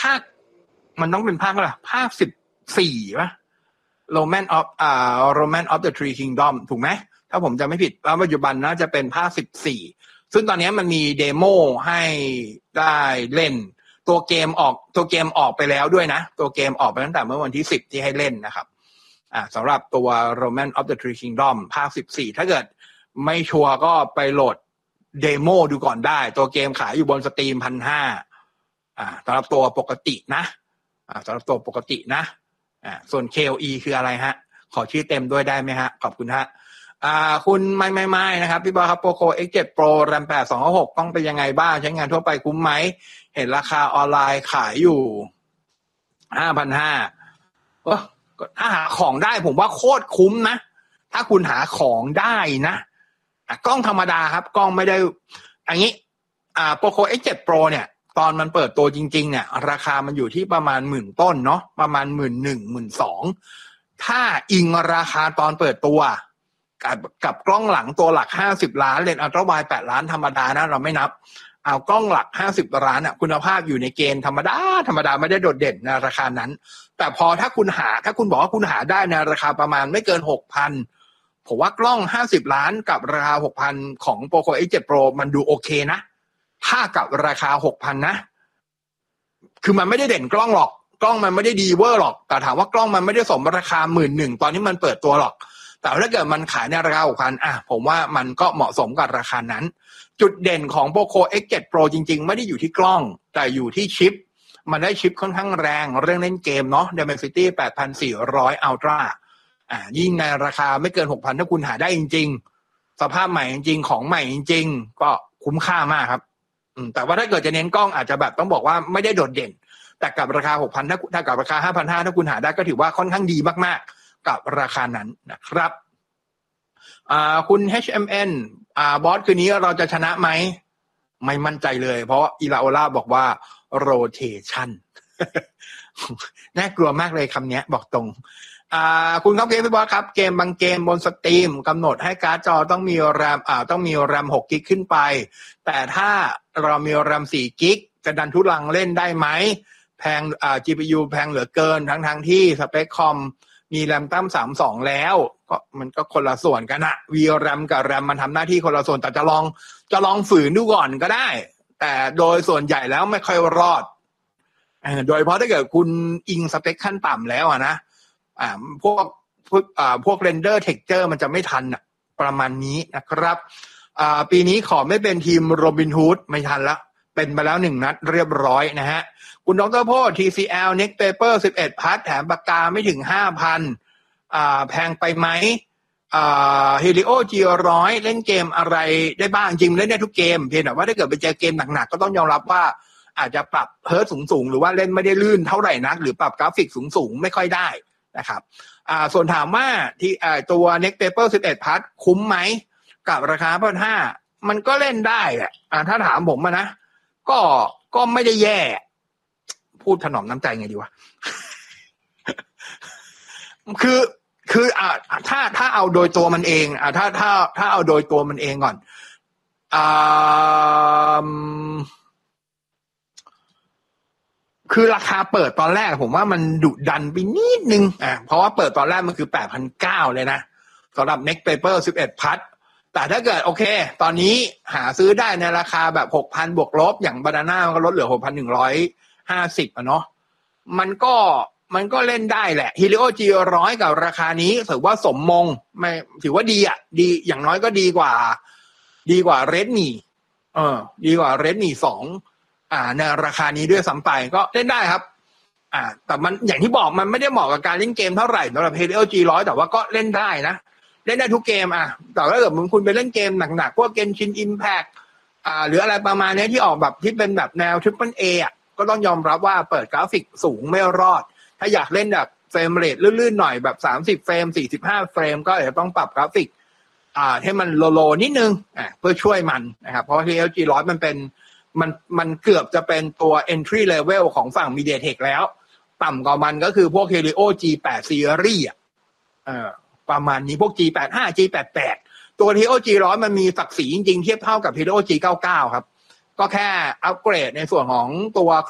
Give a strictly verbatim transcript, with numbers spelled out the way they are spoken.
ภาคมันต้องเป็นภาคอะไรภาคสิบสี่ป่ะ Roman of อ่า Roman of the Three Kingdom ถูกไหมถ้าผมจำไม่ผิดแล้วปัจจุบันน่าจะเป็นภาคสิบสี่ซึ่งตอนนี้มันมีเดโมให้ได้เล่นตัวเกมออกตัวเกมออกไปแล้วด้วยนะตัวเกมออกไปตั้งแต่เมื่อวันที่สิบที่ให้เล่นนะครับอ่าสำหรับตัว Roman of the Three Kingdom ภาคสิบสี่ถ้าเกิดไม่ชัวร์ก็ไปโหลดเดโมดูก่อนได้ตัวเกมขายอยู่บนสตรีม หนึ่งพันห้าร้อย อ่าสำหรับตัวปกตินะอ่าสำหรับตัวปกตินะอ่าส่วน เค แอล อี คืออะไรฮะขอชื่อเต็มด้วยได้ไหมฮะขอบคุณฮะอ่าคุณไม่ไม่ไม่นะครับพี่บอลครับ Poco เอ็กซ์ เจ็ด Pro แรม แปด สองร้อยหกต้องเป็นยังไงบ้างใช้งานทั่วไปคุ้มไหมเห็นราคาออนไลน์ขายอยู่ ห้าพันห้าร้อย ก็ถ้าหาของได้ผมว่าโคตรคุ้มนะถ้าคุณหาของได้นะอ่ะกล้องธรรมดาครับกล้องไม่ได้อันนี้อ่า Poco เอ็กซ์ เจ็ด Pro เนี่ยตอนมันเปิดตัวจริงๆเนี่ยราคามันอยู่ที่ประมาณหมื่นต้นเนาะประมาณหมื่นหนึ่งหมื่นสองถ้าอิงราคาตอนเปิดตัวกับกับกล้องหลังตัวหลักห้าสิบล้านเลนส์อัลตร้าไวด์แปดล้านธรรมดานะเราไม่นับเอากล้องหลักห้าสิบล้านอ่ะคุณภาพอยู่ในเกณฑ์ธรรมดาธรรมดาไม่ได้โดดเด่นในราคานั้นแต่พอถ้าคุณหาถ้าคุณบอกว่าคุณหาได้ในราคาประมาณไม่เกิน หกพัน ผมว่ากล้องห้าสิบล้านกับราคา หกพัน ของ Poco เอ็กซ์ เจ็ด Pro มันดูโอเคนะถ้ากับราคา หกพัน นะคือมันไม่ได้เด่นกล้องหรอกกล้องมันไม่ได้ดีเวอร์หรอกแต่ถามว่ากล้องมันไม่ได้สมราคา หนึ่งหมื่นหนึ่ง ตอนนี้มันเปิดตัวหรอกแต่ถ้าเกิดมันขายในราคา หกพัน อ่ะผมว่ามันก็เหมาะสมกับราคานั้นจุดเด่นของ Poco เอ็กซ์ เจ็ด Pro จริงๆไม่ได้อยู่ที่กล้องแต่อยู่ที่ชิปมันได้ชิปค่อนข้างแรงเรื่องเล่นเกมเนาะ Dimensity แปดพันสี่ร้อย Ultra อ่ายิ่งในราคาไม่เกิน หกพัน ถ้าคุณหาได้จริงๆสภาพใหม่จริงๆของใหม่จริงๆก็คุ้มค่ามากครับอืมแต่ว่าถ้าเกิดจะเน้นกล้องอาจจะแบบต้องบอกว่าไม่ได้โดดเด่นแต่กับราคา หกพัน ถ้าถ้ากับราคา ห้าพันห้าร้อย ถ้าคุณหาได้ก็ถือว่าค่อนข้างดีมากๆกับราคานั้นนะครับอ่าคุณ เอช เอ็ม เอ็น อ่าบอสคืนนี้เราจะชนะไหมไม่มั่นใจเลยเพราะอีลาโอล่าบอกว่า rotation น่ากลัวมากเลยคำนี้บอกตรงอ่าคุณครับเกมพี่บอสครับเกมบางเกมบนสตรีมกำหนดให้การ์ดจอต้องมีแรมอ่าต้องมีแรมหกกิกขึ้นไปแต่ถ้าเรามีแรมสี่กิกจะดันทุลังเล่นได้ไหมแพงอ่า จี พี ยู แพงเหลือเกินทั้งทั้งที่สเปคคอมมีแรมตั้มสามสิบสองแล้วก็มันก็คนละส่วนกันอะวีแรมกับแรมมันทำหน้าที่คนละส่วนแต่จะลองจะลองฝืนดูก่อนก็ได้แต่โดยส่วนใหญ่แล้วไม่ค่อยรอดโดยเฉพาะถ้าเกิดคุณอิงสเปคขั้นต่ำแล้วอะนะอ่าพวกพวกอ่าพวกเรนเดอร์เท็กเจอร์มันจะไม่ทันอะประมาณนี้นะครับอ่าปีนี้ขอไม่เป็นทีมโรบินฮูดไม่ทันละเป็นไปแล้วหนึ่งนัดเรียบร้อยนะฮะคุณดร.โพ ที ซี แอล Next Paper สิบเอ็ดพัทแถมปากกาไม่ถึง ห้าพัน อ่าแพงไปไหมอ่า Helio จี หนึ่งร้อย เล่นเกมอะไรได้บ้างจริงเล่นได้ทุกเกมเพียงแต่ว่าถ้าเกิดไปเจอเกมหนักๆก็ต้องยอมรับว่าอาจจะปรับเฮิร์ตสูงๆหรือว่าเล่นไม่ได้ลื่นเท่าไหร่นักหรือปรับกราฟิกสูงๆไม่ค่อยได้นะครับอ่าส่วนถามว่าที่อ่าตัว Next Paper สิบเอ็ดพัทคุ้มไหมกับราคา ห้าพันห้าร้อย มันก็เล่นได้แหละอ่าถ้าถามผมนะก็ก็ไม่ได้แย่พูดถนอมน้ำใจไงดีวะ คือคืออ่าถ้าถ้าเอาโดยตัวมันเองอ่าถ้าถ้าถ้าเอาโดยตัวมันเองก่อนอ่าคือราคาเปิดตอนแรกผมว่ามันดุดันไปนิดนึงอ่าเพราะว่าเปิดตอนแรกมันคือ แปดพันเก้าร้อย เลยนะสำหรับ Next Paper สิบเอ็ดพัทแต่ถ้าเกิดโอเคตอนนี้หาซื้อได้ในราคาแบบ หกพัน บวกลบอย่าง Banana มันก็ลดเหลือ หกพันหนึ่งร้อยห้าสิบ อ่ะเนาะมันก็มันก็เล่นได้แหละ Helio จี หนึ่งร้อย กับราคานี้ถือว่าสมมงไม่ถือว่าดีอ่ะดีอย่างน้อยก็ดีกว่าดีกว่า Redmi เออดีกว่า Redmi สองอ่าในราคานี้ด้วยซ้ำไปก็เล่นได้ครับอ่าแต่มันอย่างที่บอกมันไม่ได้เหมาะกับการเล่นเกมเท่าไหร่สำหรับ Helio จี หนึ่งร้อย แต่ว่าก็เล่นได้นะเล่นได้ทุกเกมอ่ะแต่ถ้าเกิดมึงคุณไปเล่นเกมหนักๆพวก Genshin Impact อ่าหรืออะไรประมาณนี้ที่ออกแบบที่เป็นแบบแนว Triple A อ่ะก็ต้องยอมรับว่าเปิดกราฟิกสูงไม่รอดถ้าอยากเล่นแบบเฟรมเรทลื่นๆหน่อยแบบสามสิบเฟรมสี่สิบห้าเฟรมก็อาจจะต้องปรับกราฟิกอ่าให้มันโลๆนิดนึงอ่าเพื่อช่วยมันนะครับเพราะ Helio จี หนึ่งร้อย มันเป็นมันมันเกือบจะเป็นตัว entry level ของฝั่ง MediaTek แล้วต่ำกว่ามันก็คือพวก Helio จี แปด Series อ่ะเอ่อประมาณนี้พวก จี แปดสิบห้า จี แปดสิบแปด ตัว Helio จี หนึ่งร้อย มันมีศักดิ์ศรีจริงๆเทียบเท่ากับ Helio จี เก้าสิบเก้า ครับก็แค่อัปเกรดในส่วนของตัว